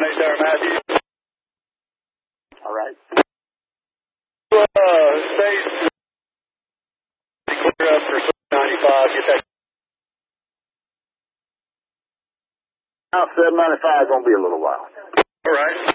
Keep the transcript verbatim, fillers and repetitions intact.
one eight there, Matthew. All right. Uh, stay clear up for ninety-five. Get that. Now, seven ninety-five is going to be a little while. All right.